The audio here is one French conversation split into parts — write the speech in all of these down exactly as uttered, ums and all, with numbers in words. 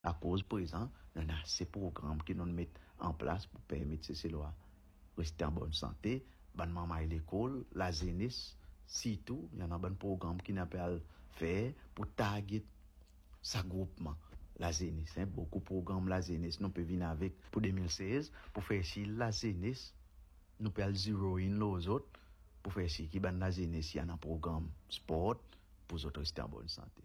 À cause présent, on a ces programmes qui nous mettent en place pour permettre ces lois rester en bonne santé, ban maman à l'école, la jeunesse, surtout, il y en a un programme qui n'a pas fait pour target sa groupement. La jeunesse, hein, beaucoup de programmes la jeunesse, nous peut venir avec pour deux mille seize pour faire si la jeunesse, nous peut zéro in les autres pour faire si qui ban la jeunesse, il y a un programme sport pour les autres rester en bonne santé.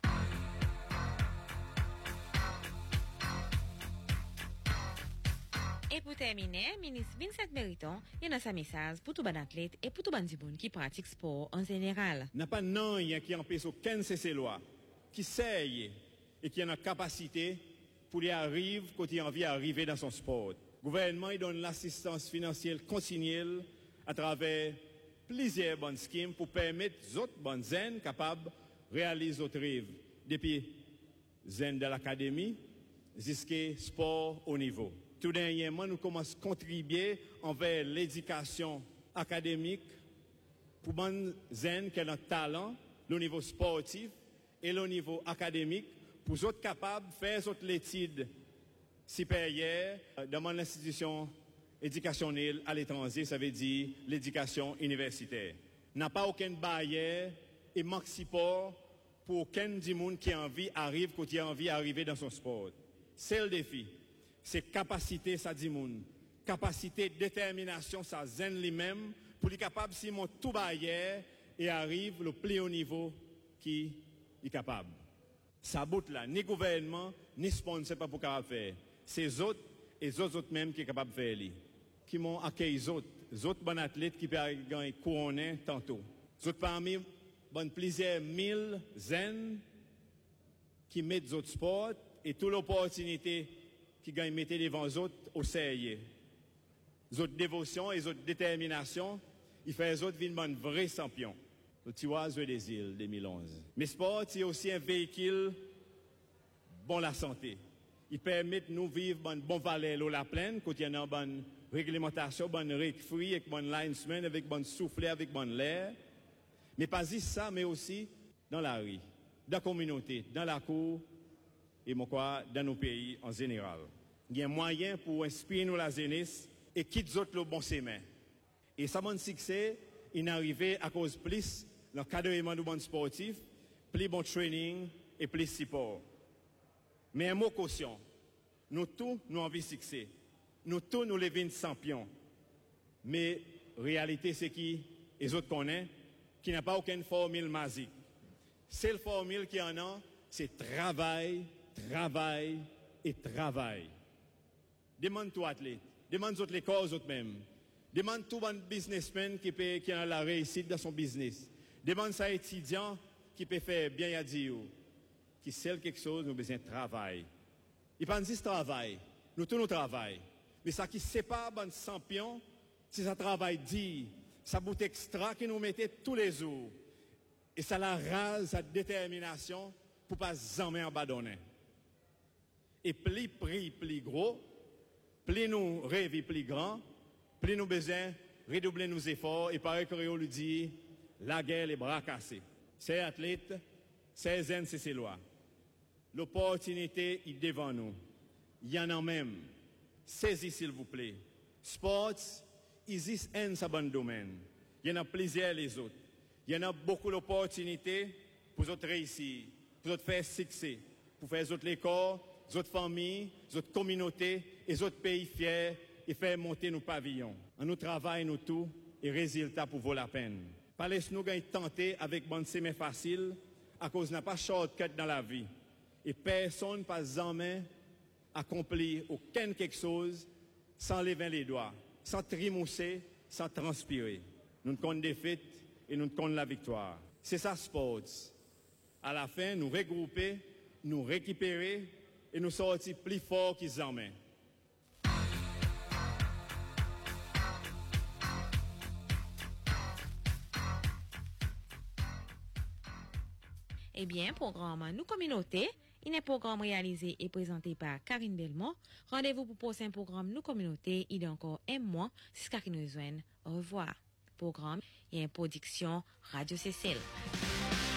Et pour terminer, ministre Vincent Meriton, il y a un message pour tous les athlètes et pour tous les gens qui pratiquent sport en général. N'a pas rien qui empêche aucun de ces lois qui sait et qui a la capacité pour y arriver quand il a envie d'arriver dans son sport. Le gouvernement il donne l'assistance financière continuelle à travers plusieurs bonnes schemes pour permettre aux autres bonnes zen capables de réaliser autres rêves. Depuis zen de l'académie jusqu'à sport au niveau. Tout dernièrement, nous commençons à contribuer envers l'éducation académique pour les zen qui ont un talent, le niveau sportif et le niveau académique, pour les autres capables de faire d'autres études supérieures dans l'institution éducationnelle à l'étranger, ça veut dire l'éducation universitaire. N'a pas aucune barrière et manque de support pour aucun du monde qui a envie d'arriver, qui a envie d'arriver dans son sport. C'est le défi. C'est capacité, ça dit moun. Capacité, détermination, ça zen lui-même, pour être capable de monter tout barrière et arrive le plus haut niveau qui est capable. Ça bout là, ni gouvernement, ni sponsor, pas pour capable faire. C'est les autres et les autres même qui sont capables de faire. Qui m'ont accueilli les autres, les autres bons athlètes qui peuvent gagner couronner tantôt. Les autres parmi, bon plusieurs mille zen qui mettent les autres sports et toute l'opportunité qui gagnent mettre devant les autres au sérieux. Les autres dévotion et les autres détermination, ils font les autres venir un vrai champion. Le Tiroise des îles deux mille onze. Mais sport, c'est aussi un véhicule bon la santé. Il permet de nous vivre une bonne valeur l'eau la plaine, quand il y a une bonne réglementation, bonne règle free, avec bonne linesman, avec bonne soufflet, avec bonne l'air. Mais pas juste ça, mais aussi dans la rue, dans la communauté, dans la cour, et moi quoi, dans nos pays en général. Il y a un moyen pour inspirer nous la jeunesse et quitter autres le bon chemin. Et ça, mon succès, il est arrivé à cause plus l'encadrement du bon sportif, plus bon training et plus support. Mais un mot caution. Nous tous, nous envie de succès. Nous tous, nous les vins champions. Mais réalité, c'est qui, les autres connaissent, qui n'a pas aucune formule magique. Seule formule qu'il y en a, c'est travail, travail et travail. Demande tout athlète, demande autres les causes autres même. Demande tout bon businessman qui peut qui a la réussite dans son business. Demande ça étudiant qui peut faire bien à dire qui sait quelque chose, nous besoin de travail. Il pas juste travail, nous tous nous travail. Mais ça qui sépare bon champion, c'est ça travail dit, ça bout extra qui nous mettait tous les jours. Et ça la rase sa détermination pour pas jamais abandonner. Et plus prix plus gros, plus nous rêvons plus grand, plus nous besoin redoubler nos efforts et pareil que Réo lui dit, la guerre les bras cassés. Ces athlètes, ces zen, c'est ces lois. L'opportunité est devant nous. Il y en a même. Saisis s'il vous plaît. Sports, il existe un bon domaine. Il y en a plusieurs les autres. Il y en a beaucoup d'opportunités pour les autres réussir, pour les autres faire succès, pour faire les autres l'école, les autres familles, les autres communautés, les autres pays fiers et faire monter nos pavillons. En nous travaillons nous tout et résultat pour vaut la peine. Pas laisse-nous tenter avec bon chemin facile à cause n'a pas shortcut dans la vie. Et personne pas jamais accompli aucun quelque chose sans lever les doigts, sans trimousser, sans transpirer. Nous ne comptons défaite et nous ne comptons la victoire. C'est ça sport. À la fin, nous regrouper, nous récupérer et nous sortir plus forts qu'ils jamais. Eh bien, programme Nous Communauté, il est un programme réalisé et présenté par Karine Belmont. Rendez-vous pour le prochain programme Nous Communauté, il y a encore un mois, jusqu'à ce qu'il nous rejoigne. Au revoir. Programme et une production Radio C C L.